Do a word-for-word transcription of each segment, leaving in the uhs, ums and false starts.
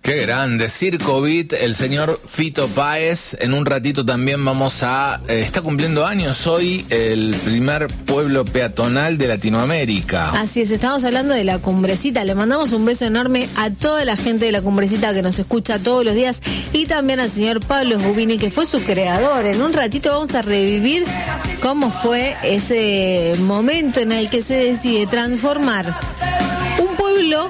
Qué grande, Circo Beat, el señor Fito Páez. En un ratito también vamos a... Eh, está cumpliendo años hoy el primer pueblo peatonal de Latinoamérica. Así es, estamos hablando de La Cumbrecita. Le mandamos un beso enorme a toda la gente de La Cumbrecita que nos escucha todos los días y también al señor Pablo Jubini, que fue su creador. En un ratito vamos a revivir cómo fue ese momento en el que se decide transformar un pueblo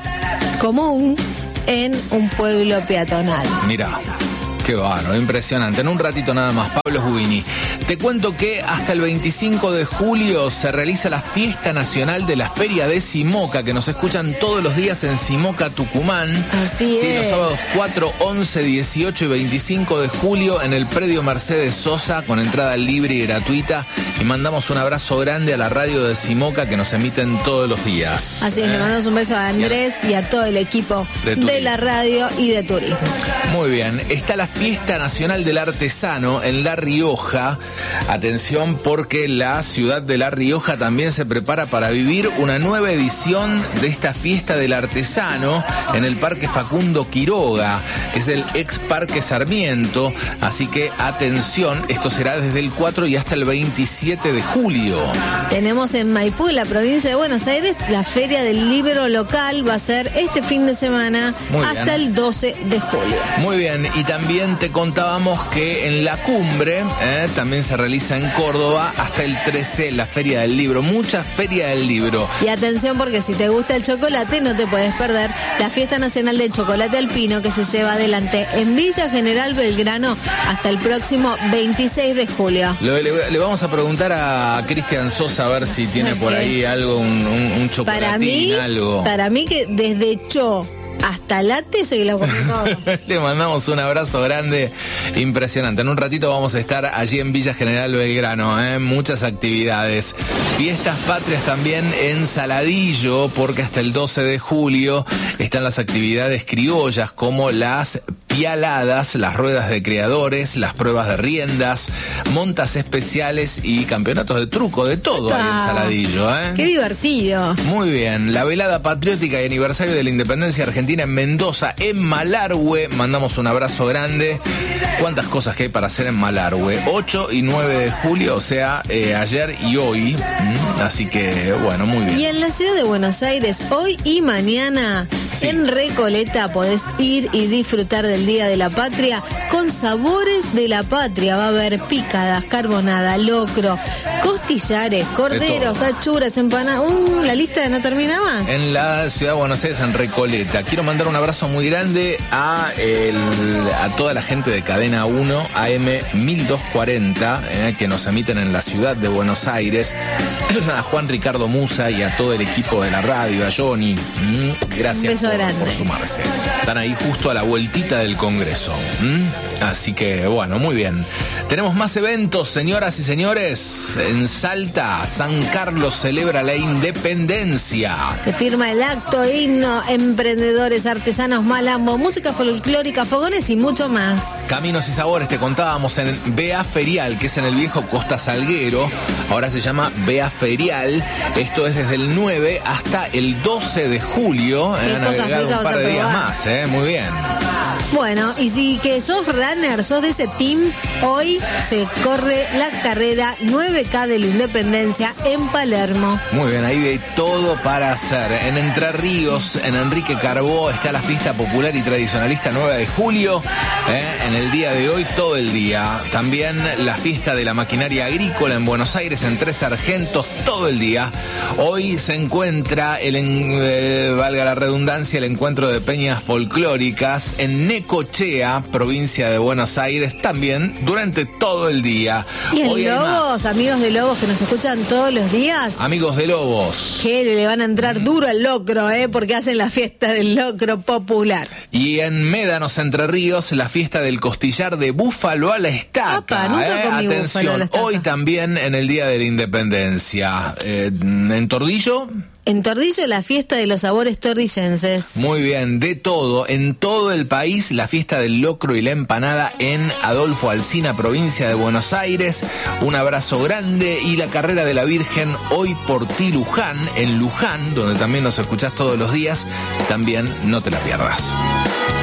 común en un pueblo peatonal. Mirá, qué bárbaro, impresionante. En un ratito nada más, Pablo Jubini. Te cuento que hasta el veinticinco de julio se realiza la Fiesta Nacional de la Feria de Simoca, que nos escuchan todos los días en Simoca, Tucumán. Así sí, es. Los sábados cuatro, once, dieciocho y veinticinco de julio en el predio Mercedes Sosa, con entrada libre y gratuita. Y mandamos un abrazo grande a la radio de Simoca, que nos emiten todos los días. Así es, ¿Eh? Le mandamos un beso a Andrés y a todo el equipo de, de la radio y de turismo. Muy bien, está la Fiesta Nacional del Artesano en La Rioja. Atención, porque la ciudad de La Rioja también se prepara para vivir una nueva edición de esta Fiesta del Artesano en el Parque Facundo Quiroga, que es el ex Parque Sarmiento. Así que atención, esto será desde el cuatro y hasta el veintisiete de julio. Tenemos en Maipú, en la provincia de Buenos Aires, la Feria del Libro Local. Va a ser este fin de semana hasta el doce de julio. Muy bien, y también te contábamos que en la cumbre eh, también se realiza en Córdoba hasta el trece la Feria del Libro, mucha Feria del Libro. Y atención, porque si te gusta el chocolate no te puedes perder la Fiesta Nacional del Chocolate Alpino, que se lleva adelante en Villa General Belgrano hasta el próximo veintiséis de julio. Le, le, le vamos a preguntar a Cristian Sosa a ver si tiene por ahí algo, un, un, un chocolatín, para mí, algo. Para mí que desde Cho hasta latte se lo comió todo. Le mandamos un abrazo grande, impresionante. En un ratito vamos a estar allí en Villa General Belgrano, ¿eh? Muchas actividades. Fiestas patrias también en Saladillo, porque hasta el doce de julio están las actividades criollas como las pialadas, las ruedas de criadores, las pruebas de riendas, montas especiales y campeonatos de truco, de todo ahí en Saladillo, ¿eh? ¡Qué divertido! Muy bien, la velada patriótica y aniversario de la independencia argentina en Mendoza, en Malargüe. Mandamos un abrazo grande. ¿Cuántas cosas que hay para hacer en Malargüe? ocho y nueve de julio, o sea, eh, ayer y hoy. ¿Mm? Así que, bueno, muy bien. Y en la ciudad de Buenos Aires, hoy y mañana, sí, en Recoleta podés ir y disfrutar del Día de la Patria con sabores de la patria. Va a haber picadas, carbonada, locro, costillares, corderos, achuras, empanadas. Uh, la lista no termina más. En la ciudad de Buenos Aires, en Recoleta. Quiero mandar un abrazo muy grande a, el, a toda la gente de Cadena uno, A M mil doscientos cuarenta, eh, que nos emiten en la ciudad de Buenos Aires. A Juan Ricardo Musa y a todo el equipo de la radio, a Johnny. Mm, gracias por, por sumarse. Están ahí justo a la vueltita del Congreso. Mm, así que, bueno, muy bien. Tenemos más eventos, señoras y señores. En Salta, San Carlos celebra la independencia. Se firma el acto, himno, emprendedores, artesanos, malambo, música folclórica, fogones y mucho más. Caminos y sabores, te contábamos en Bea Ferial, que es en el viejo Costa Salguero. Ahora se llama Bea Ferial. Esto es desde el nueve hasta el doce de julio. Han agregado un par de días más, ¿eh? Muy bien. Bueno, y si que sos runner, sos de ese team, hoy se corre la carrera nueve K de la Independencia en Palermo. Muy bien, ahí de todo para hacer. En Entre Ríos, en Enrique Carbó, está la fiesta popular y tradicionalista nueve de julio. ¿eh? En el día de hoy, todo el día. También la fiesta de la maquinaria agrícola en Buenos Aires, en Tres Sargentos, todo el día. Hoy se encuentra, el eh, valga la redundancia, el encuentro de peñas folclóricas en Necochea, provincia de Buenos Aires, también durante todo el día. Y en Hoy Lobos, amigos de Lobos que nos escuchan todos los días. Amigos de Lobos. Que le van a entrar duro al locro, ¿eh? Porque hacen la fiesta del locro popular. Y en Médanos, Entre Ríos, la fiesta del costillar de búfalo a la estaca. Opa, nunca ¿eh? comí Atención, búfalo a la estaca. Hoy también en el Día de la Independencia. Eh, en Tordillo... En Tordillo, la fiesta de los sabores tordillenses. Muy bien, de todo, en todo el país, la fiesta del locro y la empanada en Adolfo Alsina, provincia de Buenos Aires. Un abrazo grande. Y la carrera de la Virgen, hoy por ti Luján, en Luján, donde también nos escuchás todos los días. También no te la pierdas.